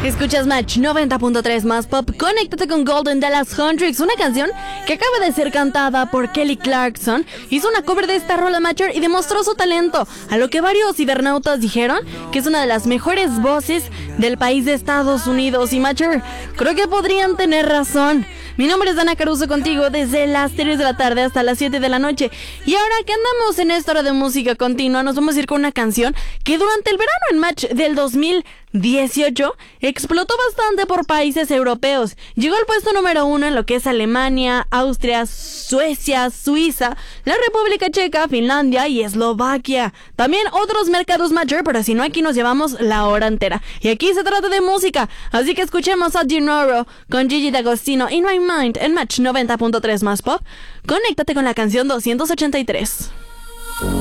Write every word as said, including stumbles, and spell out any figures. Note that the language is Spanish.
Escuchas Match noventa punto tres más pop. Conéctate con Golden Dallas Huntrix, una canción que acaba de ser cantada por Kelly Clarkson. Hizo una cover de esta rola Matcher y demostró su talento, a lo que varios cibernautas dijeron que es una de las mejores voces del país de Estados Unidos. Y Matcher, creo que podrían tener razón. Mi nombre es Dana Caruso, contigo desde las tres de la tarde hasta las siete de la noche. Y ahora que andamos en esta hora de música continua, nos vamos a ir con una canción que durante el verano en Match del dos mil dieciocho explotó bastante por países europeos. Llegó al puesto número uno en lo que es Alemania, Austria, Suecia, Suiza, la República Checa, Finlandia y Eslovaquia. También otros mercados Matcher, pero si no, aquí nos llevamos la hora entera. Y aquí se trata de música, así que escuchemos a Dinoro con Gigi D'Agostino In My Mind en Match noventa punto tres más pop. Conéctate con la canción doscientos ochenta y tres.